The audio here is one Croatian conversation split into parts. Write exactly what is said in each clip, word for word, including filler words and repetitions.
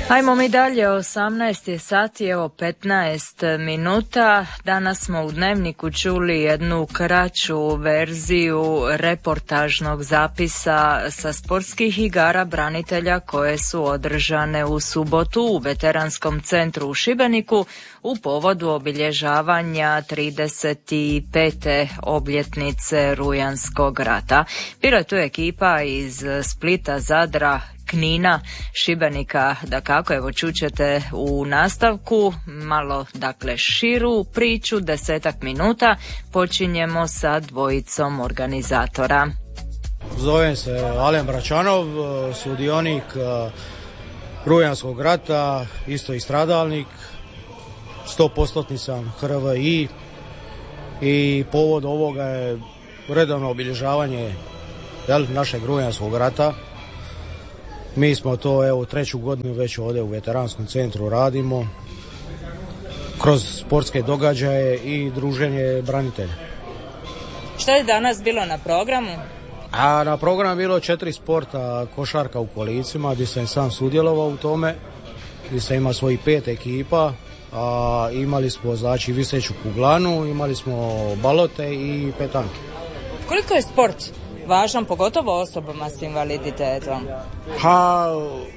Ajmo mi dalje, osamnaest je sati, evo petnaest minuta. Danas smo u Dnevniku čuli jednu kraću verziju reportažnog zapisa sa sportskih igara branitelja koje su održane u subotu u Veteranskom centru u Šibeniku u povodu obilježavanja trideset pete obljetnice Rujanskog rata. Bila je tu ekipa iz Splita, Zadra, Knina, Šibenika, dakako, evo čućete u nastavku malo, dakle, širu priču, desetak minuta. Počinjemo sa dvojicom organizatora. Zovem se Alen Bračanov, sudionik Rujanskog rata, isto i stradalnik, sto postotni sam H R V I i povod ovoga je redovno obilježavanje jel, našeg Rujanskog rata. Mi smo to evo treću godinu već ovdje u Veteranskom centru radimo kroz sportske događaje i druženje branitelja. Što je danas bilo na programu? A na programu bilo četiri sporta, košarka u kolicima gdje sam sam sudjelovao u tome, gdje sam imao svojih pet ekipa, a imali smo znači viseću kuglanu, imali smo balote i petanke. Koliko je sport važan, pogotovo osobama s invaliditetom? Ha,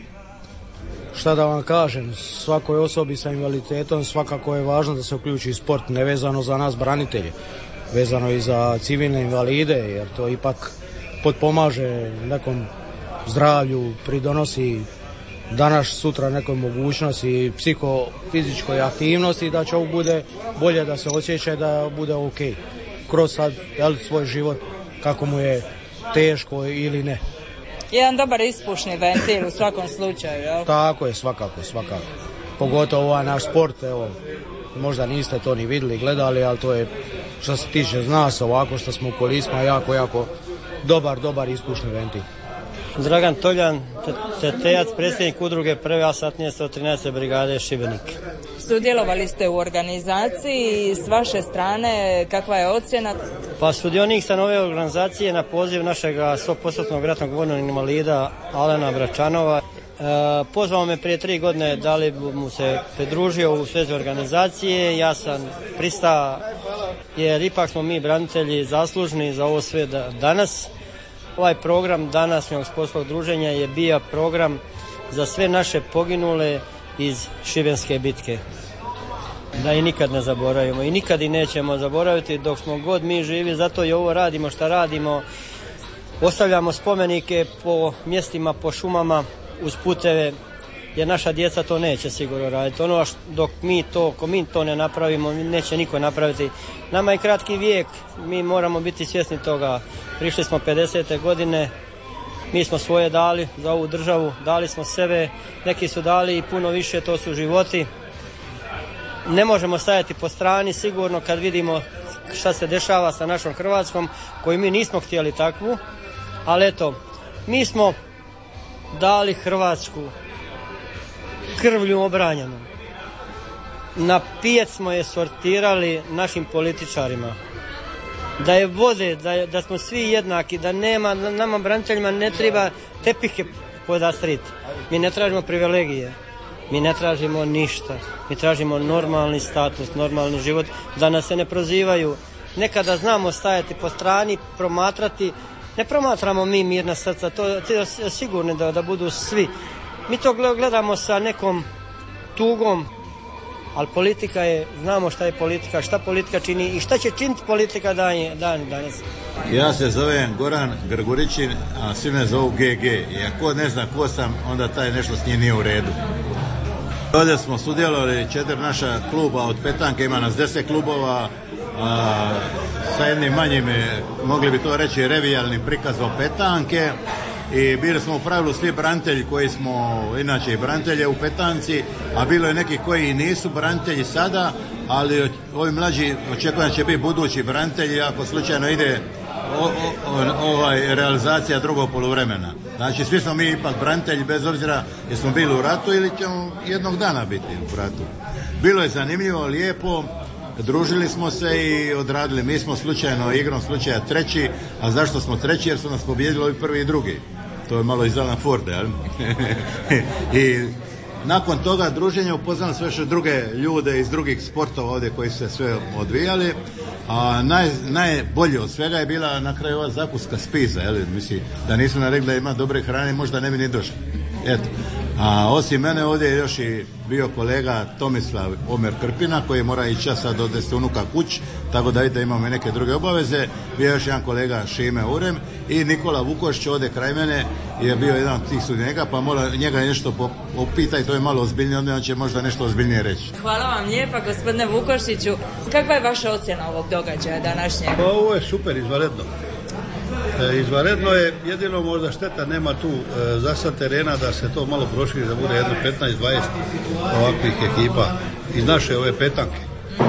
šta da vam kažem, svakoj osobi sa invaliditetom svakako je važno da se uključi sport, nevezano za nas branitelje, vezano i za civilne invalide, jer to ipak potpomaže nekom zdravlju, pridonosi danas sutra nekoj mogućnosti psihofizičkoj aktivnosti, da čovjek bude bolje, da se osjeća i da bude ok kroz sad, jel, svoj život, kako mu je teško ili ne. Jedan dobar ispušni ventil u svakom slučaju, jel? Tako je, svakako, svakako. Pogotovo ovaj naš sport, evo, možda niste to ni vidjeli, gledali, ali to je, što se tiče nas, ovako što smo u kolicima, jako, jako dobar, dobar ispušni ventil. Dragan Toljan, tetejac, predsjednik udruge prve satnije sto trinaeste brigade Šibenik. Sudjelovali ste u organizaciji, s vaše strane kakva je ocjena? Pa sudionik sam ove organizacije na poziv našeg sto postotnog ratnog vojnog invalida Alena Bračanova. E, pozvao me prije tri godine da li mu se pridružio u svezi organizacije. Ja sam pristao jer ipak smo mi branitelji zaslužni za ovo sve da, danas. Ovaj program današnjeg sportskog druženja je bio program za sve naše poginule iz Šibenske bitke. Da i nikad ne zaboravimo i nikad i nećemo zaboraviti dok smo god mi živi, zato i ovo radimo šta radimo. Ostavljamo spomenike po mjestima, po šumama, uz puteve, jer naša djeca to neće sigurno raditi. Ono dok mi to, ko mi to ne napravimo, neće niko napraviti. Nama je kratki vijek, mi moramo biti svjesni toga. Prišli smo pedesete godine, mi smo svoje dali za ovu državu, dali smo sebe, neki su dali i puno više, to su životi. Ne možemo stajati po strani sigurno kad vidimo šta se dešava sa našom Hrvatskom, koju mi nismo htjeli takvu, ali eto, mi smo dali Hrvatsku krvlju obranjenu. Na pijet smo je sortirali našim političarima. Da je vode, da, je, da smo svi jednaki, da nema, nama braniteljima ne treba tepihe podastriti. Mi ne tražimo privilegije, mi ne tražimo ništa. Mi tražimo normalni status, normalni život, da nas se ne prozivaju. Nekada znamo stajati po strani, promatrati. Ne promatramo mi mirna srca, to, to je sigurno da, da budu svi. Mi to gledamo sa nekom tugom, ali politika je, znamo šta je politika, šta politika čini i šta će činiti politika dan, dan danas. Ja se zovem Goran Grgurićin, a svi me zovu G G. I ako ne zna ko sam, onda taj nešto s njim nije u redu. Ovdje smo sudjelovali četiri naša kluba od petanke, ima nas deset klubova, a, sa jednim manjim, mogli bi to reći, revijalnim prikazom petanke. I bili smo u pravilu svi branitelji koji smo inače i branitelji u petanci, a bilo je neki koji nisu branitelji sada, ali ovi mlađi očekujem da će biti budući branitelji ako slučajno ide o, o, o, ovaj realizacija drugog poluvremena. Znači svi smo mi ipak branitelji bez obzira jesmo bili u ratu ili ćemo jednog dana biti u ratu. Bilo je zanimljivo, lijepo. Družili smo se i odradili. Mi smo slučajno, igrom slučaja treći, a zašto smo treći? Jer su nas pobijedili ovi prvi i drugi. To je malo iz Alan Forda, jel? I nakon toga druženja upoznali sve još druge ljude iz drugih sportova ovdje koji su se sve odvijali, a naj, najbolje od svega je bila na kraju ova zakuska spiza, jel? Mislim, da nisu nam rekli da ima dobre hrane, možda ne bi ni došli. Eto. A osim mene ovdje je još i bio kolega Tomislav Omer Krpina koji mora ići sad odvesti unuka kuć, tako da vidite imamo i neke druge obaveze. Bio je još jedan kolega Šime Urem i Nikola Vukošić ovdje kraj mene je bio jedan od tih sudionika, pa mola njega nešto upita i to je malo ozbiljnije, onda on će možda nešto ozbiljnije reći. Hvala vam lijepa gospodine Vukošiću. Kakva je vaša ocjena ovog događaja današnjeg? Pa ovo je super, izvanredno. E, izvanredno je, jedino možda šteta nema tu e, za sad terena da se to malo proširi, da bude jedno petnaest dvadeset ovakvih ekipa iz naše ove petanke.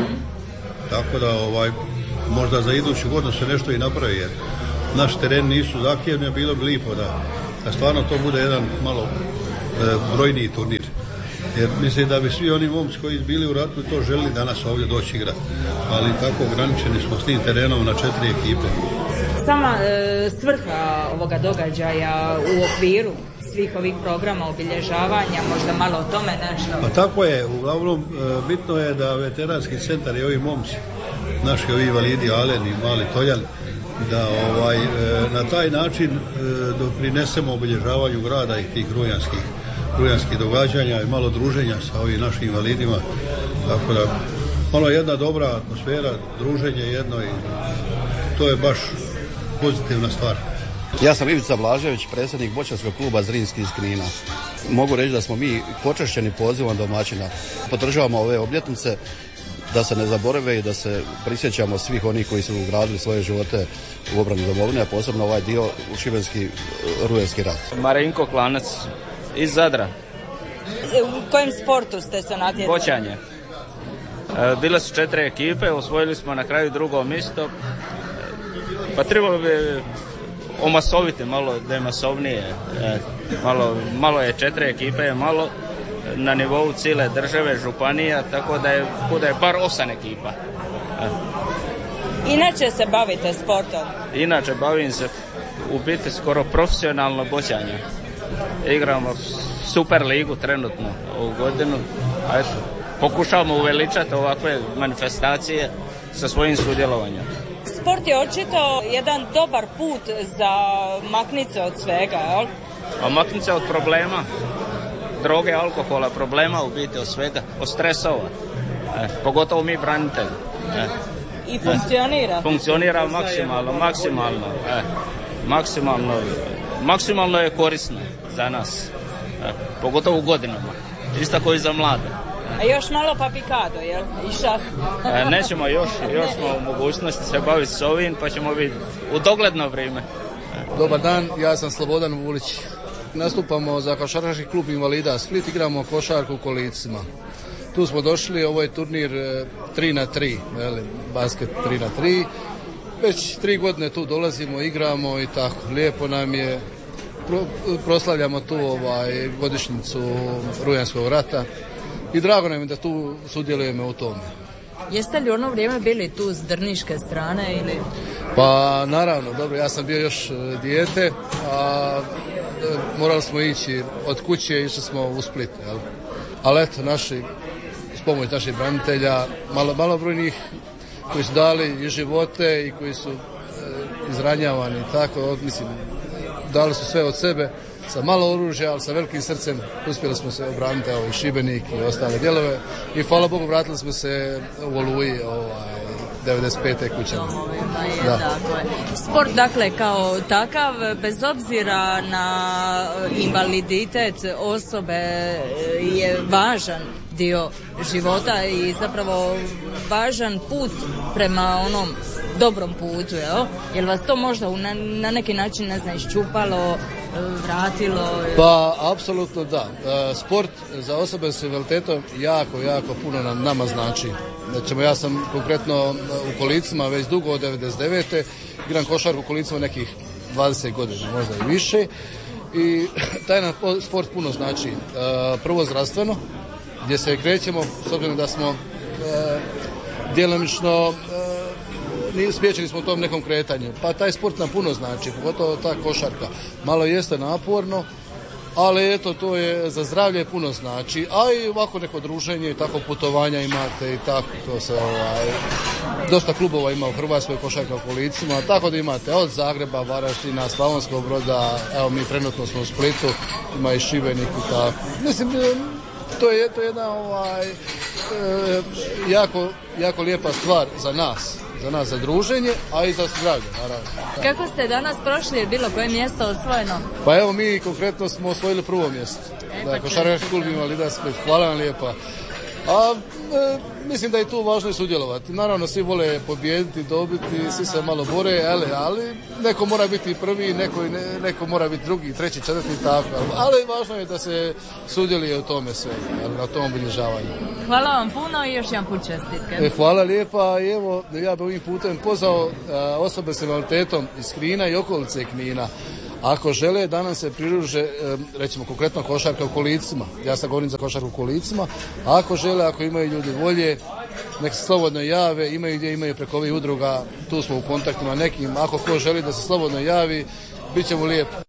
Tako da ovaj, možda za iduću godinu se nešto i napravi, jer naš teren nisu zahtjevni, a bilo bi lijepo da, da stvarno to bude jedan malo e, brojniji turnir. Jer mislim da bi svi oni momci koji bili u ratu to želili danas ovdje doći igrati. Ali tako ograničeni smo s tim terenom na četiri ekipe. Sama e, svrha ovoga događaja u okviru svih ovih programa obilježavanja, možda malo o tome nešto? Pa tako je, uglavnom e, bitno je da veteranski centar i ovi momci, naši ovi invalidi Alen i Mali Toljan, da ovaj, e, na taj način e, doprinesemo obilježavanju grada i tih rujanskih, rujanskih događanja i malo druženja sa ovim našim invalidima. Tako da, ono je jedna dobra atmosfera, druženje jedno i to je baš pozitivna stvar. Ja sam Ivica Blažević, predsjednik boćarskog kluba Zrinski iz Knina. Mogu reći da smo mi počašćeni pozivom domaćina. Podržavamo ove obljetnice da se ne zaborave i da se prisjećamo svih onih koji su ugradili svoje živote u obranu domovine, a posebno ovaj dio u šibenski rujanski rat. Marinko Klanac iz Zadra. U kojem sportu ste se natjecali? Boćanje. Bile su četiri ekipe, osvojili smo na kraju drugo mjesto. Pa trebalo bi omasoviti, malo demasovnije. Malo, malo je četiri ekipe, malo na nivou cijele države, županija, tako da je, da je bar osam ekipa. Inače se bavite sportom? Inače bavim se u biti skoro profesionalno boćanje. Igramo Super ligu trenutno ovu godinu. A eto, pokušavamo uveličati ovakve manifestacije sa svojim sudjelovanjem. Sport je očito jedan dobar put za maknice od svega, jel? A maknice od problema, droge, alkohola, problema u biti od svega, od stresova. E, pogotovo mi branitelji. E. I funkcionira? E, funkcionira maksimalno, maksimalno. E, maksimalno, maksimalno je korisno za nas. E, pogotovo u godinama. Isto koji za mlade. A još malo pa pikado, jel? I šah. E, nećemo još, još smo u mogućnosti se baviti s ovim, pa ćemo biti u dogledno vrijeme. E. Dobar dan, ja sam Slobodan Vulić. Nastupamo za košarkaški klub invalida Split, igramo košarku u kolicima. Tu smo došli, ovo je turnir tri na tri, jel, basket tri na tri. Već tri godine tu dolazimo, igramo i tako. Lijepo nam je, pro, proslavljamo tu ovaj, godišnjicu Rujanskog rata. I drago nam je da tu sudjelujemo u tome. Jeste li u ono vrijeme bili tu s drniške strane ili? Pa naravno, dobro, ja sam bio još dijete, a morali smo ići od kuće, išli smo u Split, jel? Ali eto, naši, s pomoć naših branitelja, malo, malobrojnih koji su dali i živote i koji su e, izranjavani, tako, mislim, dali su sve od sebe, sa malo oružja, ali sa velikim srcem uspjeli smo se obraniti, evo, i Šibenik i ostale dijelove i hvala Bogu vratili smo se u Oluji ovaj, devedeset pete kućama. Da. Sport dakle kao takav, bez obzira na invaliditet osobe, je važan dio života i zapravo važan put prema onom dobrom putu, jel? Jel vas to možda na, na neki način, ne znam, iščupalo, vratilo? Pa, apsolutno da. Sport za osobe s invaliditetom jako, jako puno nam, nama znači. Znači, ja sam konkretno u kolicima već dugo od devedeset devete igram košarku u kolicima nekih dvadeset godina, možda i više. I taj nam sport puno znači. Prvo zdravstveno, gdje se krećemo, s obzirom da smo djelomično spriječeni smo u tom nekom kretanju. Pa taj sport nam puno znači, pogotovo ta košarka. Malo jeste naporno, ali eto, to je za zdravlje puno znači, a i ovako neko druženje i tako putovanja imate i tako, to se ovaj, dosta klubova ima u Hrvatskoj košarka u kolicima, tako da imate od Zagreba, Varaždina, Slavonskog Broda, evo mi trenutno smo u Splitu, ima i Šibenik i tako. Mislim, to je, to je jedna ovaj, e, jako, jako lijepa stvar za nas. Za nas za druženje, a i za zdravlje, naravno. Kako ste danas prošli, bilo koje mjesto osvojeno? Pa evo, mi konkretno smo osvojili prvo mjesto. E, da, košarkaški klub Invalida Split. Hvala vam lijepa. A e, mislim da je tu važno i sudjelovati. Naravno, svi vole pobijediti, dobiti, svi se malo bore, ali, ali neko mora biti prvi, neko, ne, neko mora biti drugi, treći, četvrti, tako. Ali važno je da se sudjeluje u tome sve, na tom obilježavanju. Hvala vam puno i još jedan put čestitke. E, hvala lijepa i evo, ja bih ovim putem pozvao osobe s invaliditetom iz Knina i okolice Knina. Ako žele da nam se pridruže, recimo konkretno košarka u kolicima, ja sad govorim za košarku u kolicima, a ako žele, ako imaju ljudi volje, nek se slobodno jave, imaju gdje imaju preko ovih udruga, tu smo u kontaktima nekim, ako ko želi da se slobodno javi, bit će mu lijepo.